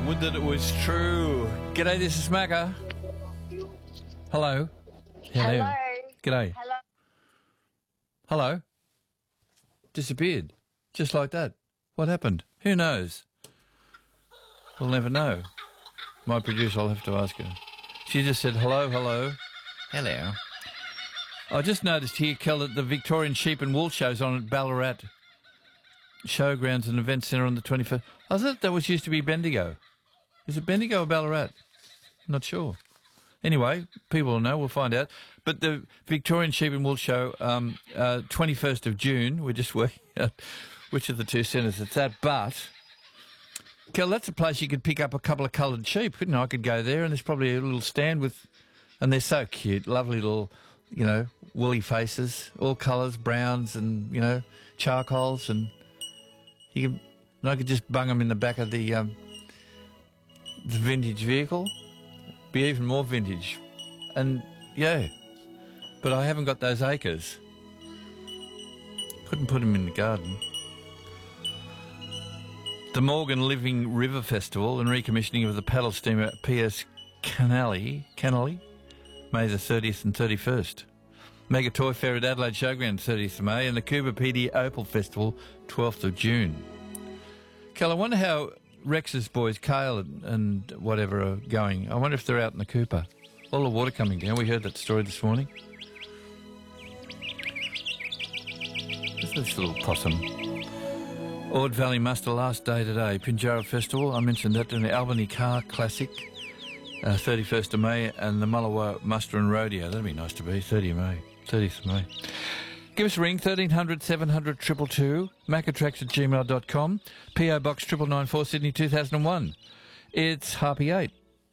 would that it was true. G'day, this is Macca. Hello. Hello. G'day. Hello. Hello. Disappeared. Just like that. What happened? Who knows? We'll never know. My producer, I'll have to ask her. She just said, hello, hello. Hello. I just noticed here, Kel, that the Victorian Sheep and Wool Show's on at Ballarat Showgrounds and Event Centre on the 21st. I thought that was used to be Bendigo. Is it Bendigo or Ballarat? Not sure. Anyway, people will know. We'll find out. But the Victorian Sheep and Wool Show, 21st of June, we're just working out which of the two centres it's at. But, Kel, that's a place you could pick up a couple of coloured sheep, couldn't I? I could go there and there's probably a little stand with... And they're so cute, lovely little, woolly faces, all colours, browns and, charcoals. And I could just bung them in the back of the vintage vehicle. Be even more vintage. And, yeah, but I haven't got those acres. Couldn't put them in the garden. The Morgan Living River Festival and recommissioning of the paddle steamer PS Canally, May the 30th and 31st. Mega Toy Fair at Adelaide Showground, 30th of May, and the Cooper PD Opal Festival, 12th of June. Kel, I wonder how Rex's boys, Kale and whatever, are going. I wonder if they're out in the Cooper. All the water coming down. We heard that story this morning. Just this little possum. Ord Valley Muster last day today. Pinjarra Festival, I mentioned that in the Albany Car Classic, 31st of May, and the Mullawa Muster and Rodeo. That'd be nice to be, 30th of May. Give us a ring, 1300 700 222, macatracks@gmail.com, PO Box 9994, Sydney 2001. It's 8:30.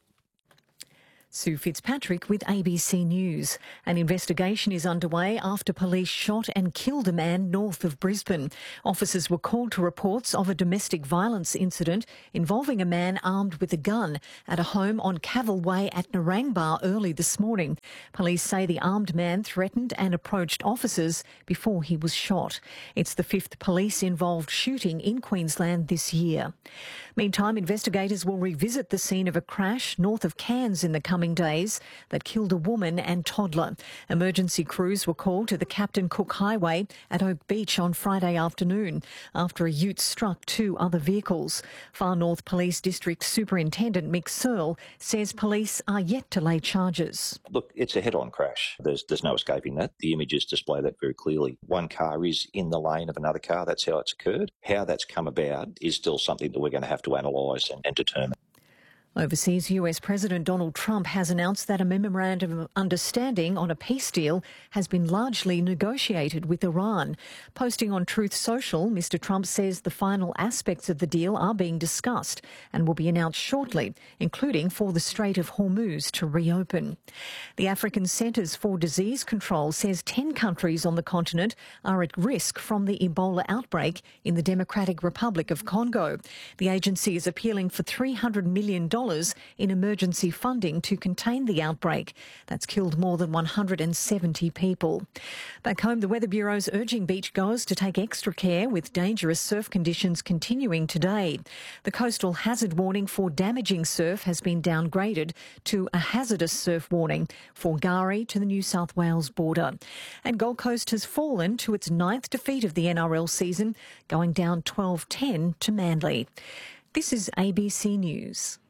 Sue Fitzpatrick with ABC News. An investigation is underway after police shot and killed a man north of Brisbane. Officers were called to reports of a domestic violence incident involving a man armed with a gun at a home on Cavill Way at Narangba early this morning. Police say the armed man threatened and approached officers before he was shot. It's the fifth police-involved shooting in Queensland this year. Meantime, investigators will revisit the scene of a crash north of Cairns in the coming days that killed a woman and toddler. Emergency crews were called to the Captain Cook Highway at Oak Beach on Friday afternoon after a ute struck two other vehicles. Far North Police District Superintendent Mick Searle says police are yet to lay charges. Look, it's a head-on crash. There's no escaping that. The images display that very clearly. One car is in the lane of another car. That's how it's occurred. How that's come about is still something that we're going to have to analyse and determine. Overseas, US President Donald Trump has announced that a memorandum of understanding on a peace deal has been largely negotiated with Iran. Posting on Truth Social, Mr Trump says the final aspects of the deal are being discussed and will be announced shortly, including for the Strait of Hormuz to reopen. The African Centres for Disease Control says 10 countries on the continent are at risk from the Ebola outbreak in the Democratic Republic of Congo. The agency is appealing for $300 million in emergency funding to contain the outbreak. That's killed more than 170 people. Back home, the Weather Bureau's urging beachgoers to take extra care with dangerous surf conditions continuing today. The coastal hazard warning for damaging surf has been downgraded to a hazardous surf warning for Gari to the New South Wales border. And Gold Coast has fallen to its 9th defeat of the NRL season, going down 12-10 to Manly. This is ABC News.